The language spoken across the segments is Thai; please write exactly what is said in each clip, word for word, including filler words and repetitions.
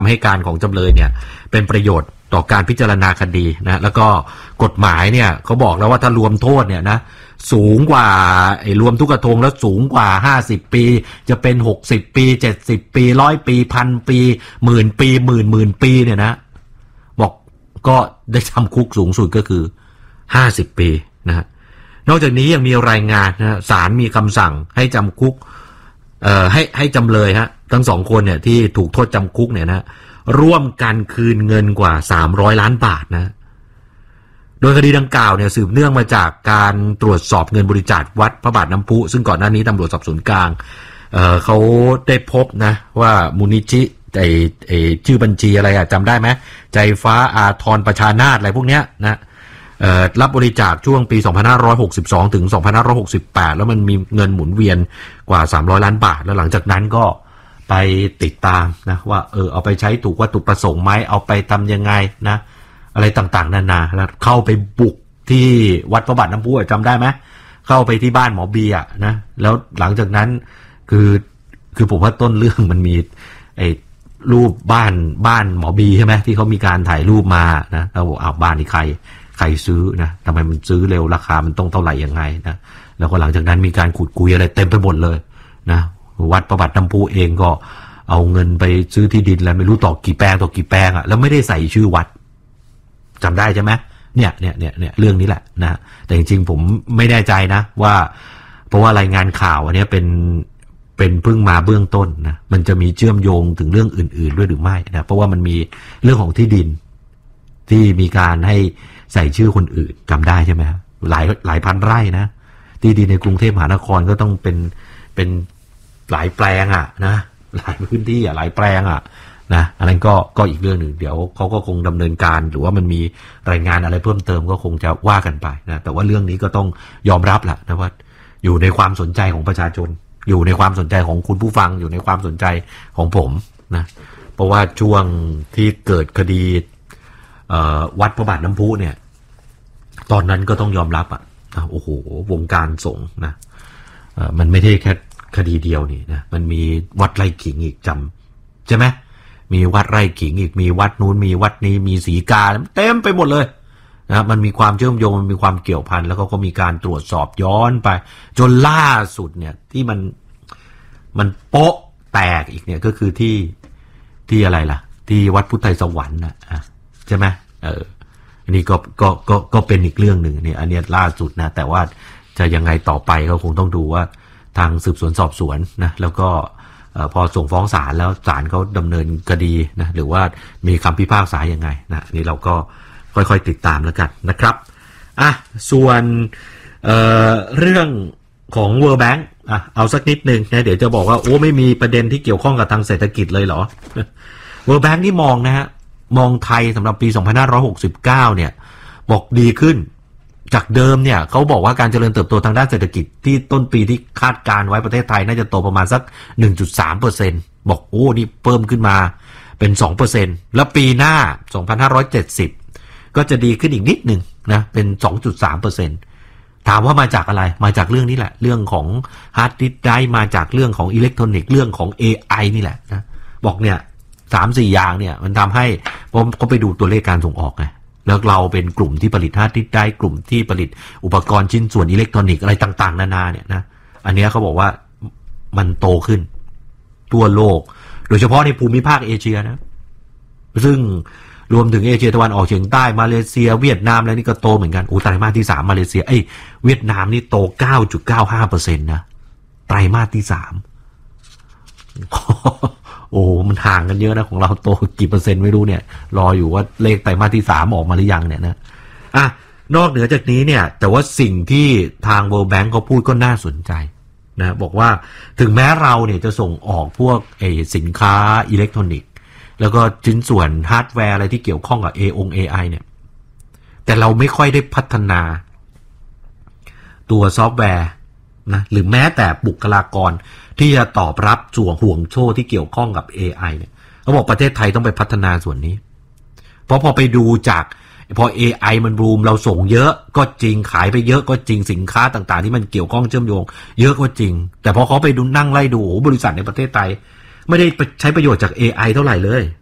ำให้การของจำเลยเนี่ยเป็นประโยชน์ต่อการพิจารณาคดีนะแล้วก็กฎหมายเนี่ยเขาบอกแล้วว่าถ้ารวมโทษเนี่ยนะสูงกว่าไอ้รวมทุกกระทงแล้วสูงกว่าห้าสิบปีจะเป็นหกสิบปีเจ็ดสิบปีหนึ่งร้อยปีพันปีหมื่นปีหมื่นหมื่นปีเนี่ยนะบอกก็ได้จำคุกสูงสุดก็คือห้าสิบปีนะฮะนอกจากนี้ยังมีรายงานนะศาลมีคำสั่งให้จำคุกเอ่อให้ให้จำเลยฮะทั้งสองคนเนี่ยที่ถูกโทษจำคุกเนี่ยนะร่วมกันคืนเงินกว่าสามร้อยล้านบาทนะโดยคดีดังกล่าวเนี่ยสืบเนื่องมาจากการตรวจสอบเงินบริจาควัดพระบาทน้ำพุซึ่งก่อนหน้านี้ตำรวจสอบสวนกลาง เอ่อเขาได้พบนะว่ามูลนิธิไอ้ไอ้ชื่อบัญชีอะไรอะจำได้ไหมใจฟ้าอาทรประชานาถอะไรพวกเนี้ยนะเอ่อรับบริจาคช่วงปีสองพันห้าร้อยหกสิบสองถึงสองพันห้าร้อยหกสิบแปดแล้วมันมีเงินหมุนเวียนกว่าสามร้อยล้านบาทแล้วหลังจากนั้นก็ไปติดตามนะว่าเออเอาไปใช้ถูกวัตถุประสงค์ไหมเอาไปทำยังไงนะอะไรต่างๆนานาแล้วเข้าไปบุกที่วัดพระบาทน้ำพุจำได้ไหมเข้าไปที่บ้านหมอเบียนะแล้วหลังจากนั้นคือคือผมว่าต้นเรื่องมันมีไอ้รูปบ้านบ้านหมอบีใช่ไหมที่เขามีการถ่ายรูปมานะแล้วบอกอ้าวบ้านนี้ใครใครซื้อนะทำไมมันซื้อเร็วราคามันต้องเท่าไหร่ยังไงนะแล้วก็หลังจากนั้นมีการขุดคุยอะไรเต็มไปหมดเลยนะวัดพระบาทน้ำพุเองก็เอาเงินไปซื้อที่ดินแล้วไม่รู้ต่อกี่แปลงต่อกี่แปลงอ่ะแล้วไม่ได้ใส่ชื่อวัดจำได้ใช่ไหมเนี่ยเนี่ยเนี่ยเนี่ยเรื่องนี้แหละนะแต่จริงๆผมไม่แน่ใจนะว่าเพราะว่ารายงานข่าวอันนี้เป็นเป็นเพิ่งมาเบื้องต้นนะมันจะมีเชื่อมโยงถึงเรื่องอื่นๆด้วยหรือไม่นะเพราะว่ามันมีเรื่องของที่ดินที่มีการให้ใส่ชื่อคนอื่นจำได้ใช่ไหมหลายหลายพันไร่นะที่ดินในกรุงเทพมหานครก็ต้องเป็นเป็นหลายแปลงอ่ะนะหลายพื้นที่อ่ะหลายแปลงอ่ะนะอันนั้นก็ก็อีกเรื่องหนึ่งเดี๋ยวเขาก็คงดำเนินการหรือว่ามันมีรายงานอะไรเพิ่มเติมก็คงจะว่ากันไปนะแต่ว่าเรื่องนี้ก็ต้องยอมรับแหละนะว่าอยู่ในความสนใจของประชาชนอยู่ในความสนใจของคุณผู้ฟังอยู่ในความสนใจของผมนะเพราะว่าช่วงที่เกิดคดีวัดพระบาทน้ำพุเนี่ยตอนนั้นก็ต้องยอมรับอ่ะโอ้โหวงการสงฆ์นะมันไม่ได้แค่คดีเดียวนี่นะมันมีวัดไร่ขิงอีกจำใช่ไหมมีวัดไร่ขิงอีกมีวัดนู้นมีวัดนี้มีศรีกาเต็มไปหมดเลยนะมันมีความเชื่อมโยงมันมีความเกี่ยวพันแล้วก็ก็มีการตรวจสอบย้อนไปจนล่าสุดเนี่ยที่มันมันโป๊ะแตกอีกเนี่ยก็คือที่ที่อะไรล่ะที่วัดพุทธไทยสวรรค์นะใช่ไหมเอออันนี้ก็ก็ก็ก็เป็นอีกเรื่องหนึ่งเนี่ยอันนี้ล่าสุดนะแต่ว่าจะยังไงต่อไปก็คงต้องดูว่าทางสืบสวนสอบสวนนะแล้วก็พอส่งฟ้องศาลแล้วศาลเขาดำเนินคดีนะหรือว่ามีคำพิพากษายังไงนะนี่เราก็ค่อยๆติดตามแล้วกันนะครับอ่ะส่วนเอ่อเรื่องของ World Bank อ่ะเอาสักนิดนึงนะเดี๋ยวจะบอกว่าโอ้ไม่มีประเด็นที่เกี่ยวข้องกับทางเศรษฐกิจเลยเหรอ World Bank นี่มองนะฮะมองไทยสำหรับปีสองพันห้าร้อยหกสิบเก้าเนี่ยบอกดีขึ้นจากเดิมเนี่ยเขาบอกว่าการเจริญเติบโตทางด้านเศรษฐกิจที่ต้นปีที่คาดการไว้ประเทศไทยน่าจะโตประมาณสัก หนึ่งจุดสามเปอร์เซ็นต์ บอกโอ้นี่เพิ่มขึ้นมาเป็น สองเปอร์เซ็นต์ แล้วปีหน้าสองพันห้าร้อยเจ็ดสิบก็จะดีขึ้นอีกนิดนึงนะเป็น สองจุดสามเปอร์เซ็นต์ ถามว่ามาจากอะไรมาจากเรื่องนี้แหละเรื่องของฮาร์ดดิสก์ไดรฟ์มาจากเรื่องของอิเล็กทรอนิกส์เรื่องของ เอ ไอ นี่แหละนะบอกเนี่ย สามสี่ อย่างเนี่ยมันทำให้ผมก็ไปดูตัวเลขการส่งออกไงแล้วเราเป็นกลุ่มที่ผลิตฮาร์ดดิสก์ไดรฟ์กลุ่มที่ผลิตอุปกรณ์ชิ้นส่วนอิเล็กทรอนิกส์อะไรต่างๆนานาเนี่ยนะอันนี้เขาบอกว่ามันโตขึ้นทั่วโลกโดยเฉพาะในภูมิภาคเอเชียนะซึ่งรวมถึงเอเชียตะวันออกเฉียงใต้มาเลเซียเวียดนามแล้วนี่ก็โตเหมือนกันโอ้ไตรมาสที่สามมาเลเซียเอ้ยเวียดนามนี่โต เก้าจุดเก้าห้าเปอร์เซ็นต์ นะไตรมาสที่สามโอ้มันห่างกันเยอะนะของเราโตกี่เปอร์เซ็นต์ไม่รู้เนี่ยรออยู่ว่าเลขไตรมาสที่สามออกมาหรือยังเนี่ยนะอ่ะนอกเหนือจากนี้เนี่ยแต่ว่าสิ่งที่ทาง World Bank เขาพูดก็น่าสนใจนะบอกว่าถึงแม้เราเนี่ยจะส่งออกพวกไอ้สินค้าอิเล็กทรอนิกส์แล้วก็ชิ้นส่วนฮาร์ดแวร์อะไรที่เกี่ยวข้องกับ เอ อง เอ ไอ เนี่ยแต่เราไม่ค่อยได้พัฒนาตัวซอฟต์แวร์นะหรือแม้แต่บุคลากรที่จะตอบรับส่วนห่วงโซ่ที่เกี่ยวข้องกับ เอ ไอ เนี่ยเขาบอกประเทศไทยต้องไปพัฒนาส่วนนี้เพราะพอไปดูจากพอ เอ ไอ มันบูมเราส่งเยอะก็จริงขายไปเยอะก็จริงสินค้าต่างๆที่มันเกี่ยวข้องเชื่อมโยงเยอะก็จริงแต่พอเขาไปดูนั่งไล่ดูบริษัทในประเทศไทยไม่ได้ใช้ประโยชน์จาก เอ ไอ เท่าไหร่เลย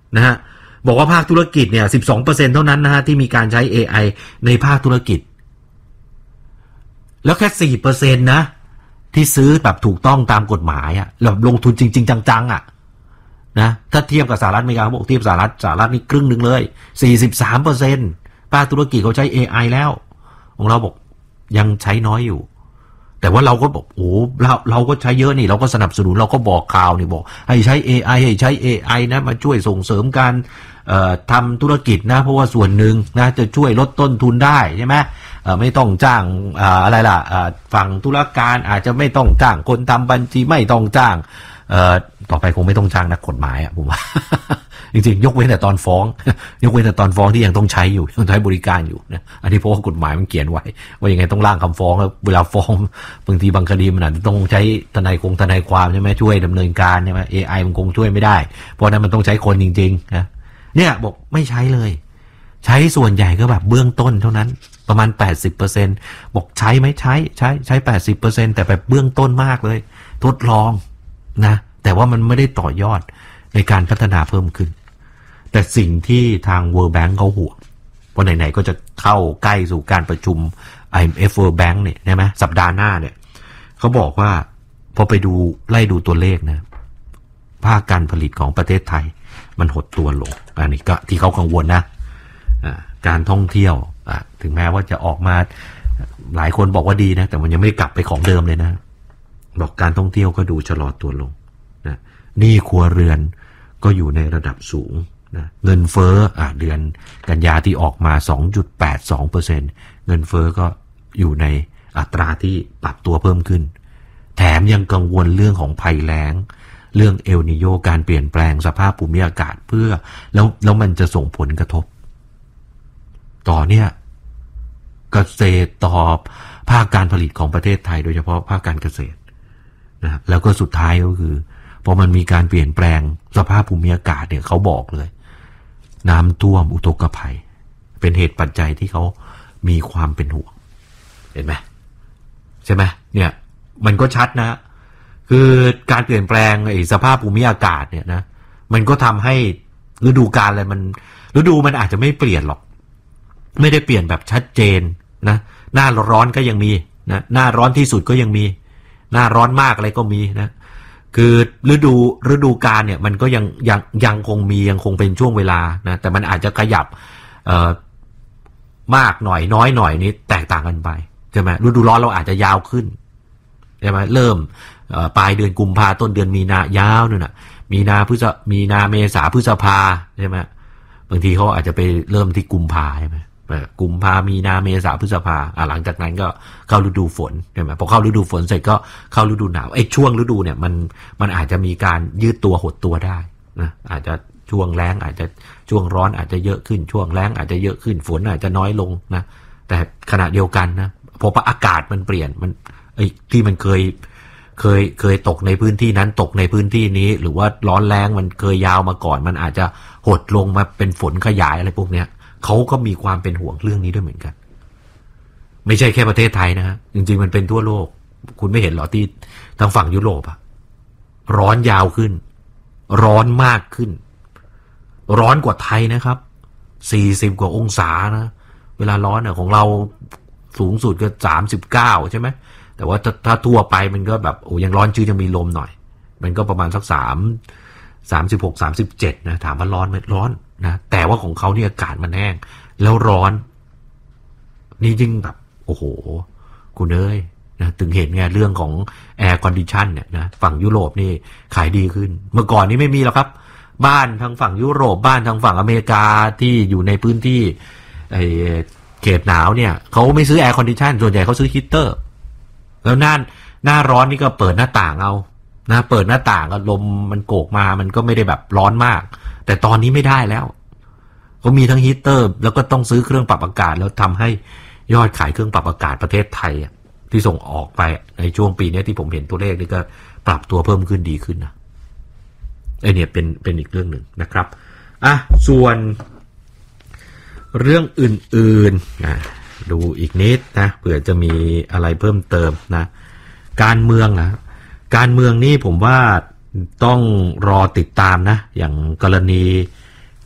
นะฮะบอกว่าภาคธุรกิจเนี่ย สิบสองเปอร์เซ็นต์ เท่านั้นนะฮะที่มีการใช้ เอ ไอ ในภาคธุรกิจแล้วแค่ สี่เปอร์เซ็นต์ นะที่ซื้อแบบถูกต้องตามกฎหมายอ่ะแบบลงทุนจริงๆจังๆอ่ะนะถ้าเทียบกับสหรัฐอเมริกาเขาบอกเทียบสหรัฐสหรัฐนี่ครึ่งนึงเลย สี่สิบสามเปอร์เซ็นต์ ภาคธุรกิจเขาใช้ เอ ไอ แล้วของเราบอกยังใช้น้อยอยู่แต่ว่าเราก็บอกโอ้เราเราก็ใช้เยอะนี่เราก็สนับสนุนเราก็บอกข่าวนี่บอกให้ใช้ เอ ไอ ให้ใช้ เอ ไอ นะมาช่วยส่งเสริมการเอ่อทำธุรกิจนะเพราะว่าส่วนหนึ่งนะจะช่วยลดต้นทุนได้ใช่ไหมเอ่อไม่ต้องจ้างอ่าอะไรล่ะอ่าฝั่งธุรการอาจจะไม่ต้องจ้างคนทำบัญชีไม่ต้องจ้างเอ่อต่อไปคงไม่ต้องจ้างนักกฎหมายอ่ะผมว่า จริงๆยกเว้นแต่ตอนฟ้องยกเว้นแต่ตอนฟ้องที่ยังต้องใช้อยู่ต้องใช้บริการอยู่นะอันนี้เพราะว่ากฎหมายมันเขียนไว้ว่ายังไงต้องร่างคำฟ้องแล้วเวลาฟ้องบางทีบางคดีมันอาจจะต้องใช้ทนายคงทนายความใช่ไหมช่วยดำเนินการใช่ไหม เอ ไอ มันคงช่วยไม่ได้เพราะนั้นมันต้องใช้คนจริงๆนะเนี่ยบอกไม่ใช้เลยใช้ส่วนใหญ่ก็แบบเบื้องต้นเท่านั้นประมาณ แปดสิบเปอร์เซ็นต์ บอกใช้ไหมใช้ใช้ใช้ แปดสิบเปอร์เซ็นต์ แต่แบบเบื้องต้นมากเลยทดลองนะแต่ว่ามันไม่ได้ต่อยอดในการพัฒนาเพิ่มขึ้นแต่สิ่งที่ทาง World Bank เขาห่วงเพราะไหนๆก็จะเข้าใกล้สู่การประชุม ไอ เอ็ม เอฟ World Bank เนี่ยใช่ไหมสัปดาห์หน้าเนี่ยเขาบอกว่าพอไปดูไล่ดูตัวเลขนะภาคการผลิตของประเทศไทยมันหดตัวลงอันนี้ก็ที่เขากังวลนะการท่องเที่ยวถึงแม้ว่าจะออกมาหลายคนบอกว่าดีนะแต่มันยังไม่กลับไปของเดิมเลยนะบอกการท่องเที่ยวก็ดูชะลอตัวลงนะหนี้ครัวเรือนก็อยู่ในระดับสูงนะเงินเฟ้ออ่ะเดือนกันยาที่ออกมา สองจุดแปดสองเปอร์เซ็นต์ เงินเฟ้อก็อยู่ในอัตราที่ปรับตัวเพิ่มขึ้นแถมยังกังวลเรื่องของภัยแล้งเรื่องเอลนิโญการเปลี่ยนแปลงสภาพภูมิอากาศเพื่อแล้วแล้วมันจะส่งผลกระทบต่อเนี่ยเกษตรต่อภาคการผลิตของประเทศไทยโดยเฉพาะภาคการเกษตรนะแล้วก็สุดท้ายก็คือพอมันมีการเปลี่ยนแปลงสภาพภูมิอากาศเนี่ยเขาบอกเลยน้ำท่วมอุทกภัยเป็นเหตุปัจจัยที่เขามีความเป็นห่วงเห็นไหมใช่ไหมเนี่ยมันก็ชัดนะคือการเปลี่ยนแปลงไอ้สภาพภูมิอากาศเนี่ยนะมันก็ทำให้ฤดูกาลอะไรมันฤดูมันอาจจะไม่เปลี่ยนหรอกไม่ได้เปลี่ยนแบบชัดเจนนะหน้าร้อนก็ยังมีนะหน้าร้อนที่สุดก็ยังมีหน้าร้อนมากอะไรก็มีนะคือฤดูฤดูกาลเนี่ยมันก็ยังยังยังคงมียังคงเป็นช่วงเวลานะแต่มันอาจจะขยับเอ่อมากหน่อยน้อยหน่อยนี้แตกต่างกันไปใช่ไหมฤดูร้อนเราอาจจะยาวขึ้นใช่ไหมเริ่มปลายเดือนกุมภาต้นเดือนมีนายาวนู่นน่ะมีนาพฤษมีนาเมษาพฤษภาใช่ไหมบางทีเขาอาจจะไปเริ่มที่กุมภาใช่ไหมกุมภามีนาเมษาพฤษภาอ่าหลังจากนั้นก็เข้าฤดูฝนใช่ไหมพอเข้าฤดูฝนเสร็จก็เข้าฤดูหนาวไอ้ช่วงฤดูเนี่ยมันมันอาจจะมีการยืดตัวหดตัวได้นะอาจจะช่วงแล้งอาจจะช่วงร้อนอาจจะเยอะขึ้นช่วงแล้งอาจจะเยอะขึ้นฝนอาจจะน้อยลงนะแต่ขณะเดียวกันนะพออากาศมันเปลี่ยนมันไอ้ที่มันเคยเคยเคยตกในพื้นที่นั้นตกในพื้นที่นี้หรือว่าร้อนแล้งมันเคยยาวมาก่อนมันอาจจะหดลงมาเป็นฝนขยายอะไรพวกเนี้ยเขาก็มีความเป็นห่วงเรื่องนี้ด้วยเหมือนกันไม่ใช่แค่ประเทศไทยนะฮะจริงๆมันเป็นทั่วโลกคุณไม่เห็นหรอที่ทางฝั่งยุโรปอะร้อนยาวขึ้นร้อนมากขึ้นร้อนกว่าไทยนะครับสี่สิบกว่าองศานะเวลาร้อนอะของเราสูงสุดก็สามสิบเก้าใช่ไหมแต่ว่าถ้าถ้าทั่วไปมันก็แบบโอ้ยังร้อนชื้นยังมีลมหน่อยมันก็ประมาณสักสามสามสิบหกสามสิบเจ็ดนะถามว่าร้อนไหมร้อนนะแต่ว่าของเขาเนี่ยอากาศมันแห้งแล้วร้อนนี่ยิ่งแบบโอ้โหคุณเอ้ยนะถึงเห็นไงเรื่องของแอร์คอนดิชันเนี่ยนะฝั่งยุโรปนี่ขายดีขึ้นเมื่อก่อนนี้ไม่มีหรอกครับบ้านทางฝั่งยุโรปบ้านทางฝั่งอเมริกาที่อยู่ในพื้นที่ไอ้เขตหนาวเนี่ยเขาไม่ซื้อแอร์คอนดิชันส่วนใหญ่เขาซื้อฮีตเตอร์แล้วหน้าหน้าร้อนนี่ก็เปิดหน้าต่างเอานะเปิดหน้าต่างก็ลมมันโกกมามันก็ไม่ได้แบบร้อนมากแต่ตอนนี้ไม่ได้แล้วเขามีทั้งฮีตเตอร์แล้วก็ต้องซื้อเครื่องปรับอากาศแล้วทำให้ยอดขายเครื่องปรับอากาศประเทศไทยที่ส่งออกไปในช่วงปีนี้ที่ผมเห็นตัวเลขนี่ก็ปรับตัวเพิ่มขึ้นดีขึ้นนะไอเนี่ยเป็นเป็นอีกเรื่องหนึ่งนะครับอ่ะส่วนเรื่องอื่นๆนะดูอีกนิดนะเผื่อจะมีอะไรเพิ่มเติมนะการเมืองนะการเมืองนี่ผมว่าต้องรอติดตามนะอย่างกรณี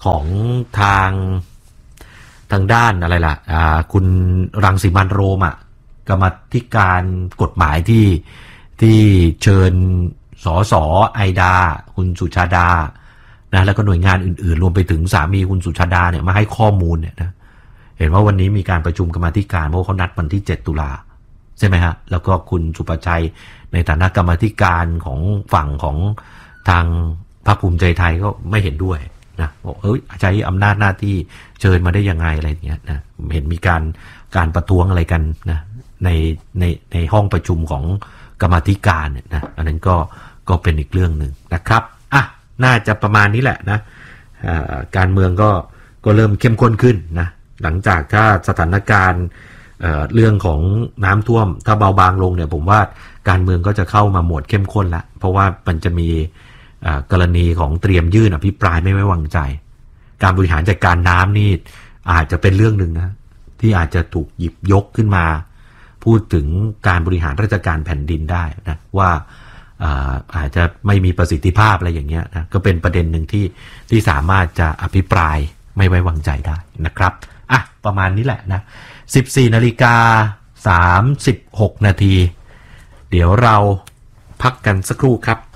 ของทางทางด้านอะไรล่ะคุณรังสิมันต์โรมอ่ะกรรมาธิการกฎหมายที่ที่เชิญสสไอดาคุณสุชาดานะแล้วก็หน่วยงานอื่นๆรวมไปถึงสามีคุณสุชาดาเนี่ยมาให้ข้อมูลเนี่ยนะเห็นว่าวันนี้มีการประชุมกรรมาธิการเพราะเขานัดวันที่เจ็ดตุลาใช่ไหมฮะแล้วก็คุณสุประชัยในฐานะกรรมาธิการของฝั่งของทางพรรคภูมิใจไทยก็ไม่เห็นด้วยนะบอกเอ้ยใช้อำนาจหน้าที่เชิญมาได้ยังไงอะไรอย่างเงี้ยนะเห็นมีการการประท้วงอะไรกันนะในในในห้องประชุมของกรรมาธิการเนี่ยนะอันนั้นก็ก็เป็นอีกเรื่องหนึ่งนะครับอ่ะน่าจะประมาณนี้แหละนะการเมืองก็ก็เริ่มเข้มข้นขึ้นนะหลังจากถ้าสถานการณ์เอ่อเรื่องของน้ำท่วมถ้าเบาบางลงเนี่ยผมว่าการเมืองก็จะเข้ามาโหมดเข้มข้นละเพราะว่ามันจะมีกรณีของเตรียมยื่นอภิปรายไม่ไว้วางใจการบริหารจัดการน้ำนี่อาจจะเป็นเรื่องหนึ่งนะที่อาจจะถูกหยิบยกขึ้นมาพูดถึงการบริหารราชการแผ่นดินได้นะว่าอาอาจจะไม่มีประสิทธิภาพอะไรอย่างเงี้ยนะก็เป็นประเด็นหนึ่งที่ที่สามารถจะอภิปรายไม่ไว้วางใจได้นะครับอ่ะประมาณนี้แหละนะ สิบสี่นาฬิกาสามสิบหกนาทีเดี๋ยวเราพักกันสักครู่ครับ